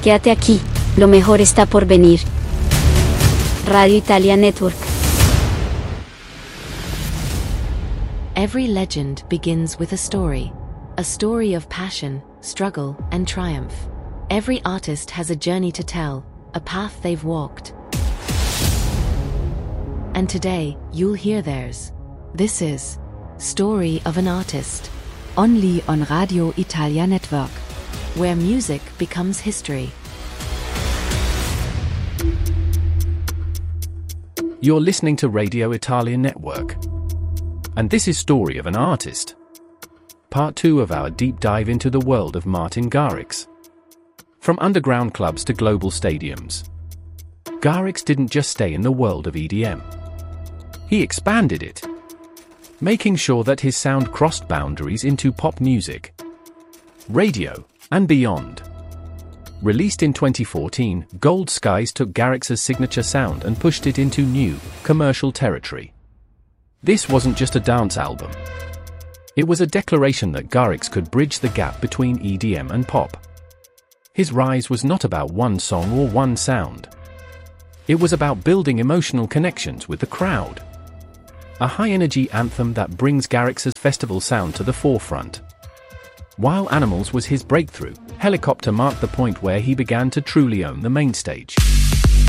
Quédate aquí, lo mejor está por venir. Radio Italia Network. Every legend begins with a story of passion, struggle, and triumph. Every artist has a journey to tell, a path they've walked. And today, you'll hear theirs. This is Story of an Artist, only on Radio Italia Network, where music becomes history. You're listening to Radio Italia Network, and this is Story of an Artist, part 2 of our deep dive into the world of Martin Garrix. From underground clubs to global stadiums, Garrix didn't just stay in the world of EDM. He expanded it, making sure that his sound crossed boundaries into pop music, radio, and beyond. Released in 2014, Gold Skies took Garrix's signature sound and pushed it into new, commercial territory. This wasn't just a dance album. It was a declaration that Garrix could bridge the gap between EDM and pop. His rise was not about one song or one sound. It was about building emotional connections with the crowd. A high-energy anthem that brings Garrix's festival sound to the forefront. While Animals was his breakthrough, Helicopter marked the point where he began to truly own the main stage.